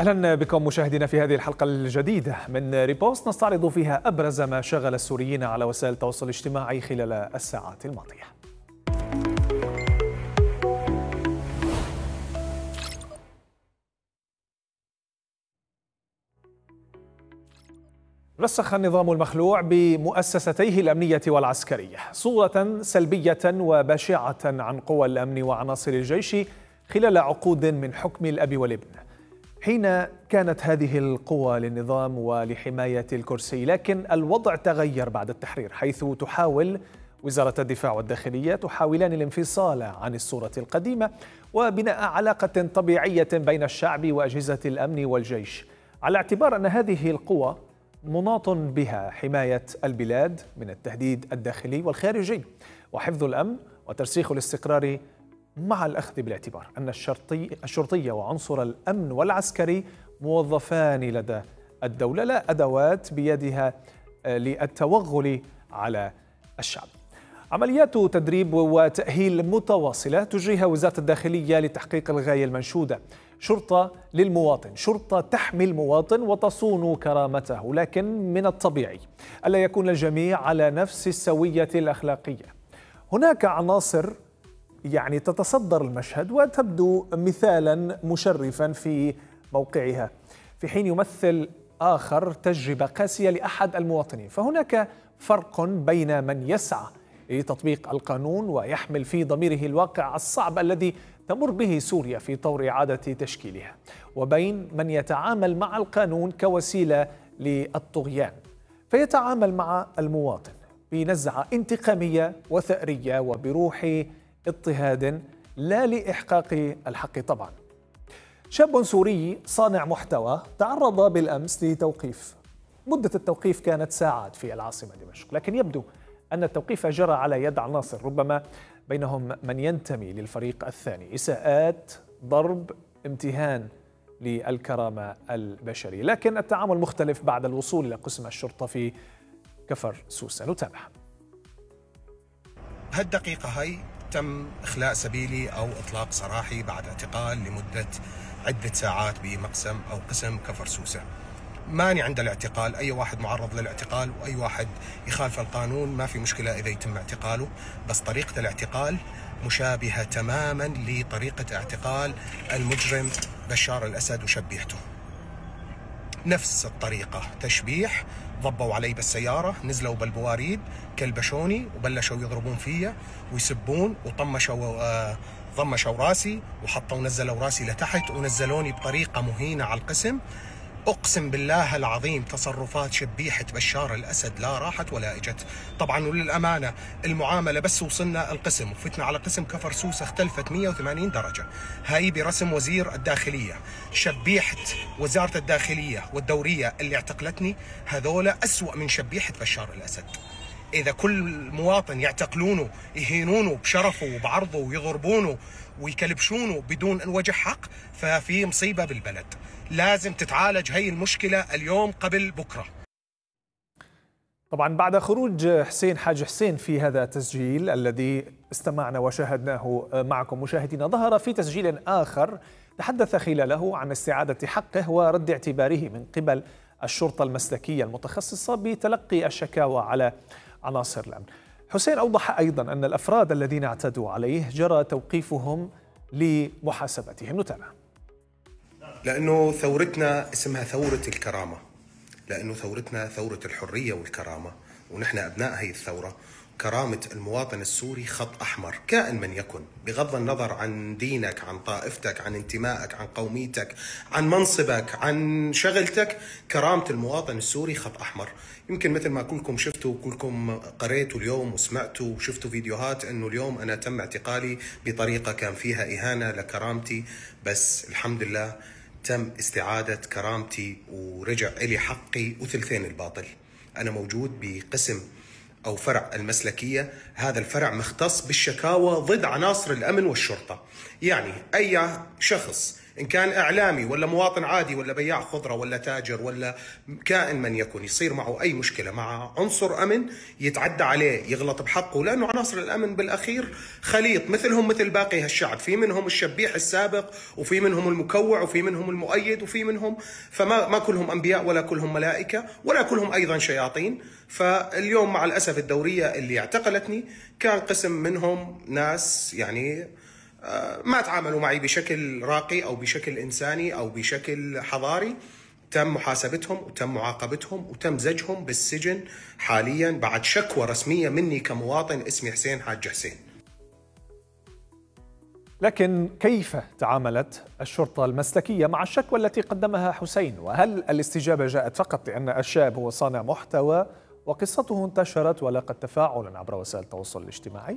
أهلا بكم مشاهدينا في هذه الحلقة الجديدة من ريبوست، نستعرض فيها أبرز ما شغل السوريين على وسائل التواصل الاجتماعي خلال الساعات الماضية. رسخ النظام المخلوع بمؤسستيه الأمنية والعسكرية صورة سلبية وبشعة عن قوى الأمن وعناصر الجيش خلال عقود من حكم الأب والابن، حين كانت هذه القوى للنظام ولحماية الكرسي. لكن الوضع تغير بعد التحرير، حيث تحاول وزارة الدفاع والداخلية تحاولان الانفصال عن الصورة القديمة وبناء علاقة طبيعية بين الشعب وأجهزة الأمن والجيش، على اعتبار أن هذه القوى مناط بها حماية البلاد من التهديد الداخلي والخارجي وحفظ الأمن وترسيخ الاستقرار، مع الأخذ بالاعتبار أن الشرطية وعنصر الأمن والعسكري موظفان لدى الدولة، لا أدوات بيدها للتوغل على الشعب. عمليات تدريب وتأهيل متواصلة تجريها وزارة الداخلية لتحقيق الغاية المنشودة: شرطة للمواطن، شرطة تحمي المواطن وتصون كرامته. لكن من الطبيعي ألا يكون الجميع على نفس السوية الأخلاقية. هناك عناصر تتصدر المشهد وتبدو مثالا مشرفا في موقعها، في حين يمثل آخر تجربة قاسية لأحد المواطنين. فهناك فرق بين من يسعى لتطبيق القانون ويحمل في ضميره الواقع الصعب الذي تمر به سوريا في طور إعادة تشكيلها، وبين من يتعامل مع القانون كوسيلة للطغيان، فيتعامل مع المواطن بنزعة انتقامية وثأرية وبروح اضطهاد لا لإحقاق الحق. طبعا شاب سوري صانع محتوى تعرض بالأمس لتوقيف، مدة التوقيف كانت ساعات في العاصمة دمشق، لكن يبدو أن التوقيف جرى على يد عناصر ربما بينهم من ينتمي للفريق الثاني، إساءات، ضرب، امتهان للكرامة البشرية. لكن التعامل مختلف بعد الوصول إلى قسم الشرطة في كفر سوسة. نتابع. هالدقيقة هاي تم إخلاء سبيلي أو إطلاق سراحي بعد اعتقال لمدة عدة ساعات بمقسم أو قسم كفر سوسة. ماني عند الاعتقال، أي واحد معرض للاعتقال وأي واحد يخالف القانون ما في مشكلة إذا يتم اعتقاله، بس طريقة الاعتقال مشابهة تماما لطريقة اعتقال المجرم بشار الأسد وشبيهته، نفس الطريقة، تشبيح. ضبوا علي بالسيارة، نزلوا بالبواريد، كلبشوني وبلشوا يضربون فيا ويسبون ضمشوا راسي وحطوا ونزلوا راسي لتحت ونزلوني بطريقة مهينة على القسم. أقسم بالله العظيم تصرفات شبيحة بشار الأسد لا راحت ولا إجت. طبعا وللأمانة المعاملة بس وصلنا القسم وفتنا على قسم كفر سوسة اختلفت 180 درجة. هاي برسم وزير الداخلية، شبيحة وزارة الداخلية والدورية اللي اعتقلتني هذولا أسوأ من شبيحة بشار الأسد. إذا كل مواطن يعتقلونه يهينونه بشرفه وبعرضه ويضربونه ويكلبشونه بدون وجه حق، ففي مصيبة بالبلد. لازم تتعالج هي المشكلة اليوم قبل بكرة. طبعا بعد خروج حسين حاج حسين في هذا التسجيل الذي استمعنا وشاهدناه معكم مشاهدينا، ظهر في تسجيل آخر تحدث خلاله عن استعادة حقه ورد اعتباره من قبل الشرطة المسلكية المتخصصة بتلقي الشكاوى على عناصر الأمن. حسين أوضح أيضا أن الأفراد الذين اعتدوا عليه جرى توقيفهم لمحاسبتهم. نتابع. لأنه ثورتنا اسمها ثورة الكرامة، لأنه ثورتنا ثورة الحرية والكرامة، ونحن أبناء هذه الثورة. كرامة المواطن السوري خط أحمر كائن من يكن، بغض النظر عن دينك، عن طائفتك، عن انتمائك، عن قوميتك، عن منصبك، عن شغلتك. كرامة المواطن السوري خط أحمر. يمكن مثل ما كلكم شفتوا وكلكم قريتوا اليوم وسمعتوا وشفتوا فيديوهات أنه اليوم أنا تم اعتقالي بطريقة كان فيها إهانة لكرامتي، بس الحمد لله تم استعادة كرامتي ورجع إلي حقي وثلثين الباطل. أنا موجود بقسم أو فرع المسلكية، هذا الفرع مختص بالشكاوى ضد عناصر الأمن والشرطة. يعني أي شخص إن كان إعلامي ولا مواطن عادي ولا بياع خضرة ولا تاجر ولا كائن من يكن، يصير معه أي مشكلة مع عنصر أمن يتعدى عليه، يغلط بحقه، لأنه عناصر الأمن بالأخير خليط مثلهم مثل باقي هالشعب، في منهم الشبيح السابق وفي منهم المكوع وفي منهم المؤيد وفي منهم، فما كلهم أنبياء ولا كلهم ملائكة ولا كلهم أيضا شياطين. فاليوم مع الأسف الدورية اللي اعتقلتني كان قسم منهم ناس يعني ما تعاملوا معي بشكل راقي أو بشكل إنساني أو بشكل حضاري، تم محاسبتهم وتم معاقبتهم وتم زجهم بالسجن حاليا بعد شكوى رسمية مني كمواطن اسمي حسين حاج حسين. لكن كيف تعاملت الشرطة المسلكية مع الشكوى التي قدمها حسين؟ وهل الاستجابة جاءت فقط لأن الشاب هو صانع محتوى وقصته انتشرت ولاقت تفاعلا عبر وسائل التواصل الاجتماعي؟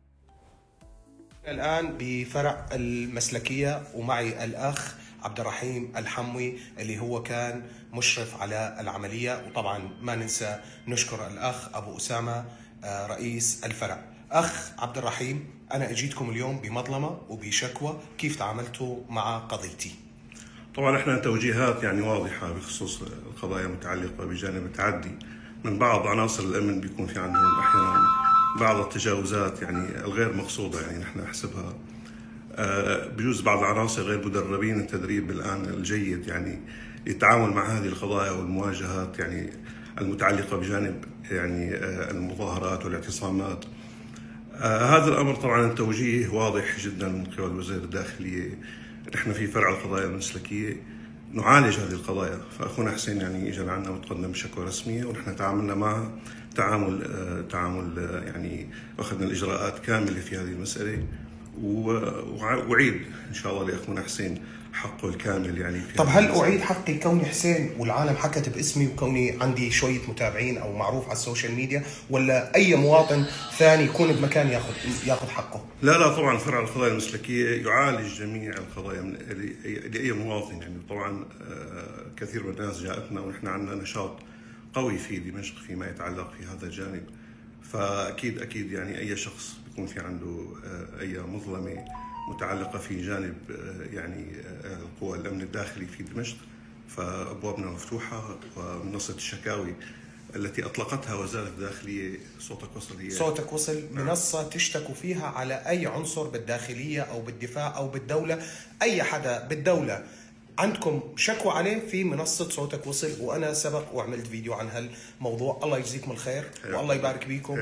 الآن بفرع المسلكية ومعي الأخ عبد الرحيم الحموي اللي هو كان مشرف على العملية، وطبعا ما ننسى نشكر الأخ أبو أسامة رئيس الفرع. أخ عبد الرحيم، أنا أجيتكم اليوم بمظلمة وبشكوى، كيف تعاملتوا مع قضيتي؟ طبعا احنا توجيهات يعني واضحة بخصوص القضايا المتعلقة بجانب التعدي من بعض عناصر الأمن، بيكون في عندهم أحيانا بعض التجاوزات يعني الغير مقصودة، يعني نحن نحسبها بجوز بعض العناصر غير مدربين التدريب الآن الجيد يعني للتعامل مع هذه القضايا والمواجهات يعني المتعلقة بجانب يعني المظاهرات والاعتصامات. هذا الأمر طبعا التوجيه واضح جدا من قبل وزير الداخلية. نحن في فرع القضايا المسلكية نعالج هذه القضايا، فأخونا حسين يعني اجى لعنا وتقدم بشكوى رسمية ونحن تعاملنا معها تعامل يعني أخذنا الإجراءات كاملة في هذه المسألة، وأعيد إن شاء الله لأخونا حسين حقه الكامل يعني في. طب هل أعيد حقي كوني حسين والعالم حكت باسمي وكوني عندي شوية متابعين أو معروف على السوشيال ميديا، ولا أي مواطن ثاني يكون بمكان ياخذ حقه؟ لا طبعا فرع القضايا المسلكية يعالج جميع القضايا لأي مواطن يعني. طبعا كثير من الناس جاءتنا ونحن عندنا نشاط قوي في دمشق فيما يتعلق في هذا الجانب، فأكيد يعني أي شخص بيكون في عنده أي مظلمة متعلقة في جانب يعني القوى الأمن الداخلي في دمشق، فأبوابنا مفتوحة، ومنصة الشكاوي التي أطلقتها وزارة الداخلية صوتك وصل منصة تشتكوا فيها على أي عنصر بالداخلية أو بالدفاع أو بالدولة، أي حدا بالدولة عندكم شكوى عليه في منصة صوتك وصل، وأنا سبق وعملت فيديو عن هالموضوع. الله يجزيكم الخير والله يبارك بيكم.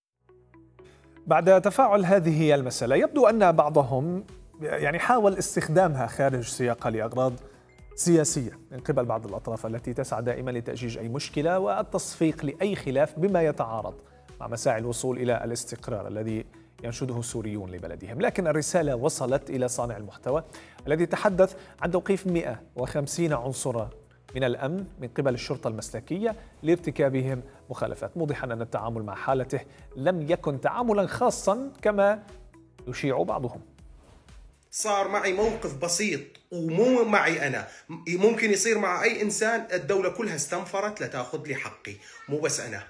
بعد تفاعل هذه المسألة يبدو أن بعضهم يعني حاول استخدامها خارج سياقها لأغراض سياسية من قبل بعض الأطراف التي تسعى دائما لتأجيج أي مشكلة والتصفيق لأي خلاف بما يتعارض مع مساعي الوصول إلى الاستقرار الذي ينشده السوريون لبلدهم. لكن الرسالة وصلت إلى صانع المحتوى الذي تحدث عن توقيف 150 عنصرا من الأمن من قبل الشرطة المسلكية لارتكابهم مخالفات، موضحا أن التعامل مع حالته لم يكن تعاملا خاصا كما يشيع بعضهم. صار معي موقف بسيط ومو معي أنا، ممكن يصير مع أي إنسان. الدولة كلها استنفرت لتأخذ لي حقي، مو بس أنا.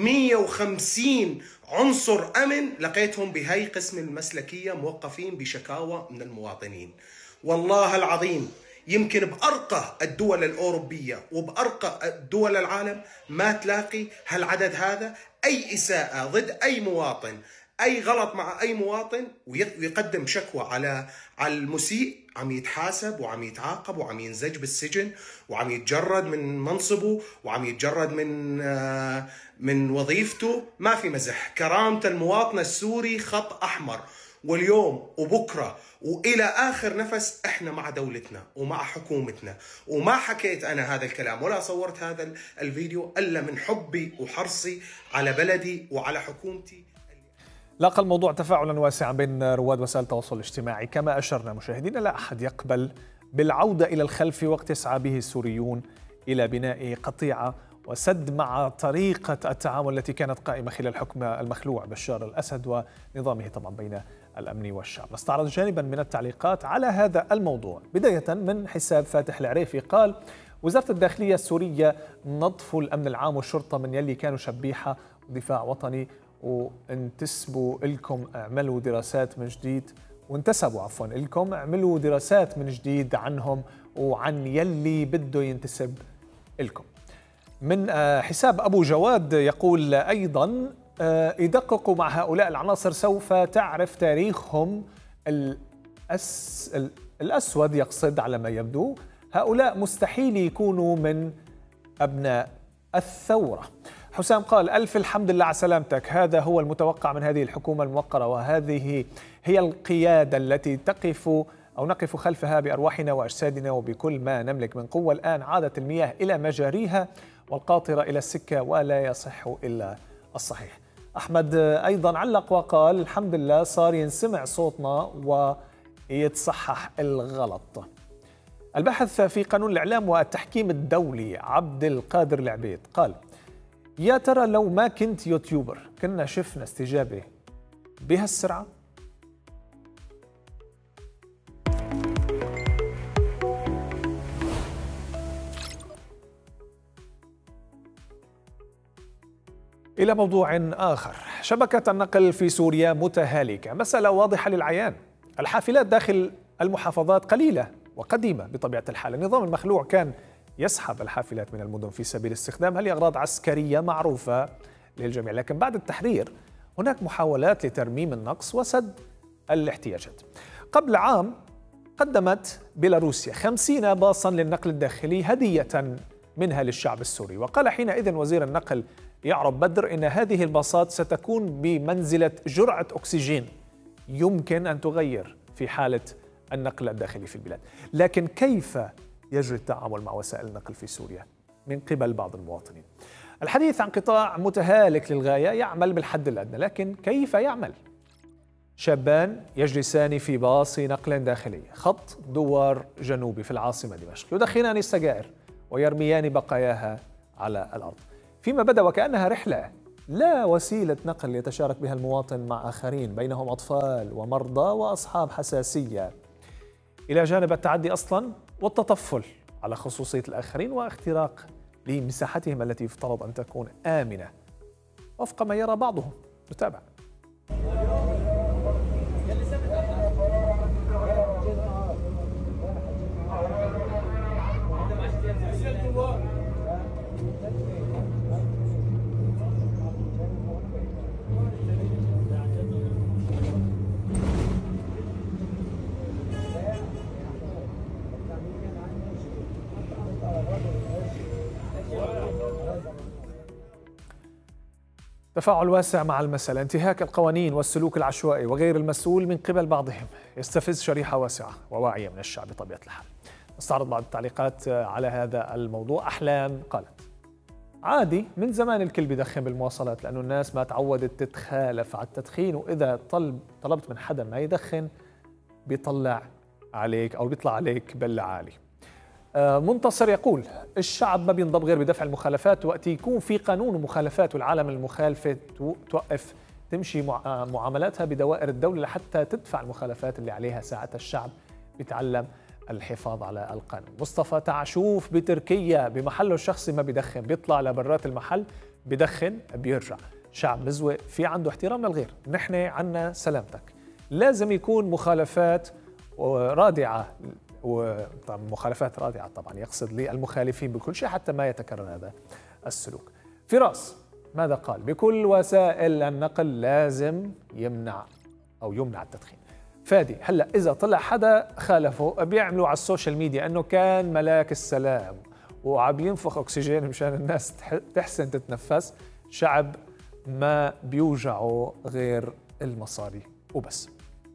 150 عنصر أمن لقيتهم بهاي قسم المسلكية موقفين بشكاوى من المواطنين. والله العظيم يمكن بأرقى الدول الأوروبية وبأرقى دول العالم ما تلاقي هالعدد هذا. أي إساءة ضد أي مواطن، أي غلط مع أي مواطن ويقدم شكوى على المسيء، عم يتحاسب وعم يتعاقب وعم ينزج بالسجن وعم يتجرد من منصبه وعم يتجرد من وظيفته. ما في مزح. كرامة المواطن السوري خط أحمر، واليوم وبكرة وإلى آخر نفس إحنا مع دولتنا ومع حكومتنا. وما حكيت أنا هذا الكلام ولا صورت هذا الفيديو إلا من حبي وحرصي على بلدي وعلى حكومتي. لاقى الموضوع تفاعلا واسعا بين رواد وسائل التواصل الاجتماعي. كما أشرنا مشاهدينا، لا أحد يقبل بالعودة إلى الخلف وقت يسعى به السوريون إلى بناء قطيعة وسد مع طريقة التعامل التي كانت قائمة خلال حكم المخلوع بشار الأسد ونظامه طبعا بين الأمن والشعب. نستعرض جانبا من التعليقات على هذا الموضوع، بداية من حساب فاتح العريفي قال: وزارة الداخلية السورية نظفوا الأمن العام والشرطة من يلي كانوا شبيحة ودفاع وطني، وانتسبوا لكم اعملوا دراسات من جديد وانتسبوا عفوا لكم، اعملوا دراسات من جديد عنهم وعن يلي بده ينتسب لكم. من حساب أبو جواد يقول أيضا يدققوا مع هؤلاء العناصر سوف تعرف تاريخهم الأسود، يقصد على ما يبدو. هؤلاء مستحيل يكونوا من أبناء الثورة. حسام قال ألف الحمد لله على سلامتك، هذا هو المتوقع من هذه الحكومة الموقرة، وهذه هي القيادة التي نقف خلفها بأرواحنا وأجسادنا وبكل ما نملك من قوة. الآن عادت المياه إلى مجاريها والقاطرة إلى السكة ولا يصح إلا الصحيح. أحمد أيضا علق وقال الحمد لله صار ينسمع صوتنا ويتصحح الغلط. الباحث في قانون الإعلام والتحكيم الدولي عبد القادر العبيد قال يا ترى لو ما كنت يوتيوبر كنا شفنا استجابة بهالسرعة؟ إلى موضوع آخر، شبكة النقل في سوريا متهالكة، مسألة واضحة للعيان. الحافلات داخل المحافظات قليلة وقديمة بطبيعة الحال. النظام المخلوع كان يسحب الحافلات من المدن في سبيل استخدامها لأغراض عسكرية معروفة للجميع، لكن بعد التحرير هناك محاولات لترميم النقص وسد الاحتياجات. قبل عام قدمت بيلاروسيا 50 باصا للنقل الداخلي هدية منها للشعب السوري، وقال حينئذ وزير النقل يعرب بدر إن هذه الباصات ستكون بمنزلة جرعة أكسجين يمكن أن تغير في حالة النقل الداخلي في البلاد. لكن كيف يجري التعامل مع وسائل النقل في سوريا من قبل بعض المواطنين؟ الحديث عن قطاع متهالك للغاية يعمل بالحد الأدنى، لكن كيف يعمل؟ شابان يجلسان في باص نقل داخلي خط دوار جنوبي في العاصمة دمشق، يدخنان السجائر ويرميان بقاياها على الأرض، فيما بدا وكأنها رحلة لا وسيلة نقل يتشارك بها المواطن مع آخرين بينهم أطفال ومرضى وأصحاب حساسية، إلى جانب التعدي أصلا والتطفل على خصوصية الآخرين واختراق لمساحتهم التي يفترض أن تكون آمنة وفق ما يرى بعضهم. نتابع. تفاعل واسع مع المسألة، انتهاك القوانين والسلوك العشوائي وغير المسؤول من قبل بعضهم يستفز شريحة واسعة وواعية من الشعب بطبيعة الحال. نستعرض بعض التعليقات على هذا الموضوع. أحلام قالت عادي من زمان الكل بيدخن بالمواصلات لأنه الناس ما تعودت تتخالف على التدخين، وإذا طلبت من حدا ما يدخن بيطلع عليك أو بيطلع عليك بالعالي. منتصر يقول الشعب ما بينضب غير بدفع المخالفات، وقت يكون في قانون ومخالفات والعالم المخالفة توقف تمشي معاملاتها بدوائر الدولة لحتى تدفع المخالفات اللي عليها، ساعتها الشعب بيتعلم الحفاظ على القانون. مصطفى تعشوف بتركيا بمحله الشخصي ما بيدخن، بيطلع لبرات المحل بدخن بيرجع. شعب مزوق في عنده احترام للغير، نحن عنا سلامتك. لازم يكون مخالفات رادعة، ومخالفات رادعة طبعا يقصد لي المخالفين بكل شيء حتى ما يتكرر هذا السلوك. فراس ماذا قال؟ بكل وسائل النقل لازم يمنع التدخين. فادي هلا إذا طلع حدا خالفه بيعملوا على السوشيال ميديا أنه كان ملاك السلام وعم ينفخ أكسجين مشان الناس تحسن تتنفس. شعب ما بيوجعه غير المصاري وبس.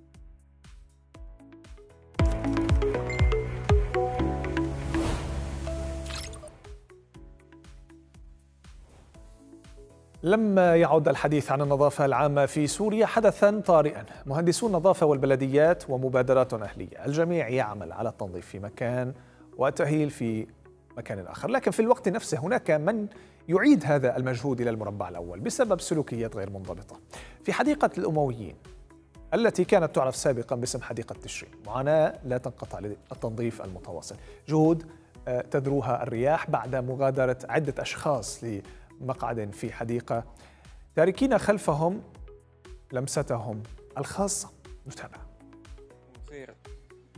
لما يعد الحديث عن النظافة العامة في سوريا حدثاً طارئاً، مهندسو النظافة والبلديات ومبادرات أهلية الجميع يعمل على التنظيف في مكان والتأهيل في مكان آخر، لكن في الوقت نفسه هناك من يعيد هذا المجهود إلى المربع الأول بسبب سلوكيات غير منضبطة. في حديقة الأمويين التي كانت تعرف سابقاً باسم حديقة تشرين، معاناة لا تنقطع للتنظيف المتواصل، جهود تذروها الرياح بعد مغادرة عدة أشخاص مقعد في حديقة تاركين خلفهم لمستهم الخاصة. نتابع.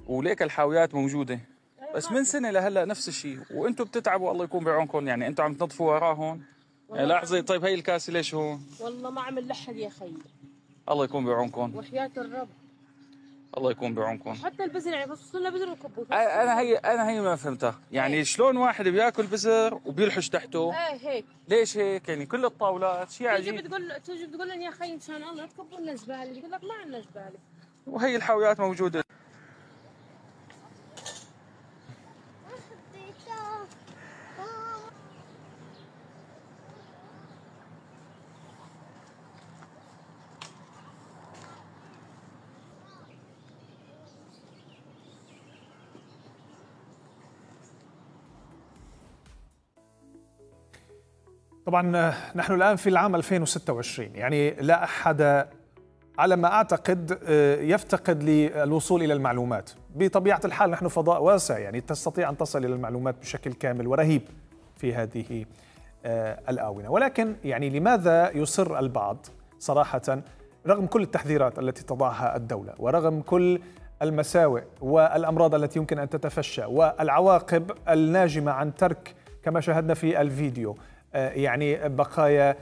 وليك الحاويات موجوده، بس من سنه لهلا نفس الشيء، وانتم بتتعبوا الله يكون بعونكم. يعني انتم عم تنظفوا وراهم. يعني لحظه، طيب هي الكاسه ليش هون؟ والله ما عمل لحد يا خيي. الله يكون بعونكم. وحياة الرب الله يكون بعونكم. حتى البزر يعني بس لنا بزر وكبوه. انا هي ما فهمتها، يعني شلون واحد بياكل بزر وبيلحش تحته؟ هيك. ليش هيك؟ يعني كل الطاولات شيء عجيب. تيجي بتقول لهم يا خي مشان الله تكبوا لنا زباله، بيقول لك ما عندنا زباله. وهي الحاويات موجوده. طبعا نحن الآن في العام 2026، يعني لا أحد على ما أعتقد يفتقد للوصول إلى المعلومات. بطبيعة الحال نحن فضاء واسع، يعني تستطيع أن تصل إلى المعلومات بشكل كامل ورهيب في هذه الآونة. ولكن يعني لماذا يصر البعض صراحة رغم كل التحذيرات التي تضعها الدولة، ورغم كل المساوئ والأمراض التي يمكن أن تتفشى والعواقب الناجمة عن ترك كما شاهدنا في الفيديو يعني بقايا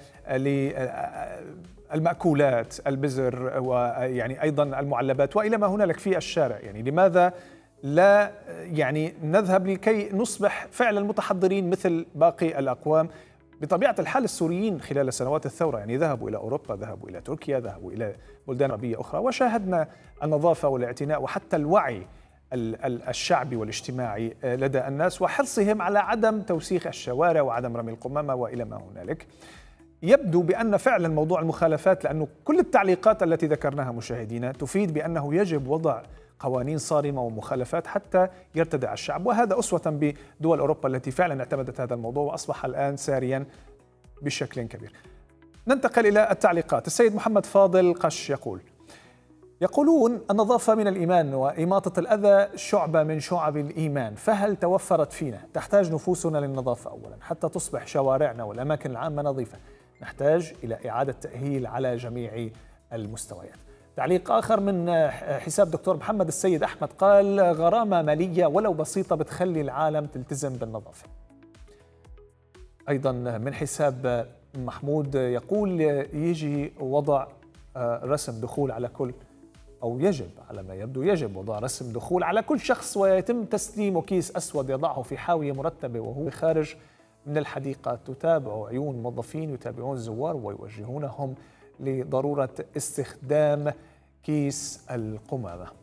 للمأكولات، البزر، ويعني أيضا المعلبات وإلى ما هنالك في الشارع؟ يعني لماذا لا يعني نذهب لكي نصبح فعلا متحضرين مثل باقي الأقوام؟ بطبيعة الحال السوريين خلال سنوات الثورة يعني ذهبوا إلى أوروبا، ذهبوا إلى تركيا، ذهبوا إلى بلدان عربية أخرى، وشاهدنا النظافة والاعتناء وحتى الوعي الشعبي والاجتماعي لدى الناس وحرصهم على عدم توسيخ الشوارع وعدم رمي القمامة وإلى ما هنالك. يبدو بأن فعلا موضوع المخالفات، لأنه كل التعليقات التي ذكرناها مشاهدينا تفيد بأنه يجب وضع قوانين صارمة ومخالفات حتى يرتدع الشعب، وهذا أسوة بدول أوروبا التي فعلا اعتمدت هذا الموضوع وأصبح الآن ساريا بشكل كبير. ننتقل إلى التعليقات. السيد محمد فاضل قش يقولون النظافة من الإيمان وإماطة الأذى شعبة من شعب الإيمان، فهل توفرت فينا؟ تحتاج نفوسنا للنظافة أولا حتى تصبح شوارعنا والأماكن العامة نظيفة. نحتاج إلى إعادة تأهيل على جميع المستويات. تعليق آخر من حساب دكتور محمد السيد أحمد قال غرامة مالية ولو بسيطة بتخلي العالم تلتزم بالنظافة. أيضا من حساب محمود يقول يجي وضع رسم دخول على كل، أو يجب على ما يبدو يجب وضع رسم دخول على كل شخص ويتم تسليمه كيس أسود يضعه في حاوية مرتبة وهو خارج من الحديقة. تتابع عيون موظفين يتابعون الزوار ويوجهونهم لضرورة استخدام كيس القمامة.